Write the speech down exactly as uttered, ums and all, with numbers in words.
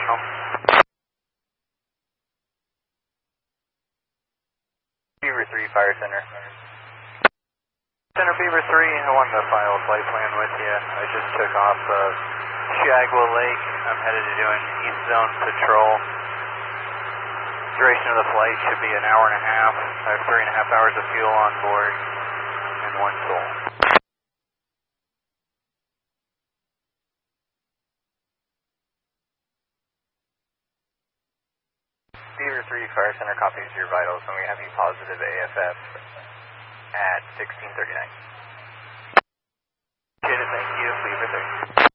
signal. Beaver three, Fire Center. Center Beaver three, I wanted to file a flight plan with you. I just took off of Chiagua Lake. I'm headed to doing East Zone Patrol. Duration of the flight should be an hour and a half. I have three and a half hours of fuel on board and one soul. Beaver three, Fire Center copies your vitals, and we have you positive A F F at sixteen thirty-nine. Thank you, Beaver three.